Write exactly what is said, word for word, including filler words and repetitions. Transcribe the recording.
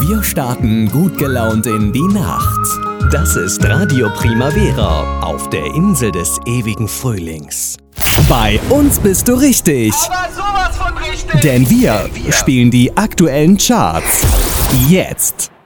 Wir starten gut gelaunt in die Nacht. Das ist Radio Primavera auf der Insel des ewigen Frühlings. Bei uns bist du richtig. Aber sowas von richtig. Denn wir spielen die aktuellen Charts. Jetzt.